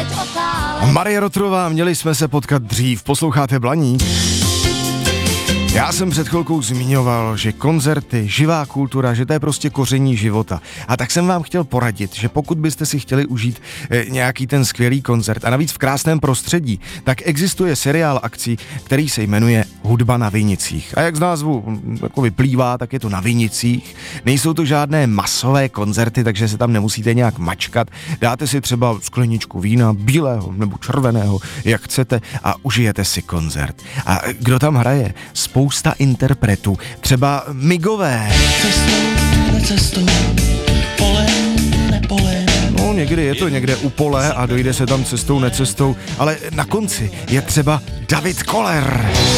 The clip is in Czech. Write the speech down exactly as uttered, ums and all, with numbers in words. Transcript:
Marie Rotrová, měli jsme se potkat dřív, posloucháte Blaník? Já jsem před chvilkou zmiňoval, že koncerty, živá kultura, že to je prostě koření života. A tak jsem vám chtěl poradit, že pokud byste si chtěli užít e, nějaký ten skvělý koncert a navíc v krásném prostředí, tak existuje seriál akcí, který se jmenuje Hudba na vinicích. A jak z názvu jako vyplývá, tak je to na vinicích. Nejsou to žádné masové koncerty, takže se tam nemusíte nějak mačkat. Dáte si třeba skleničku vína, bílého nebo červeného, jak chcete, a užijete si koncert. A kdo tam hraje? Spousta interpretů, třeba Migové. Cestou, necestou, pole, nepole. No, někdy je to někde u pole a dojde se tam cestou, necestou, ale na konci je třeba David Koller.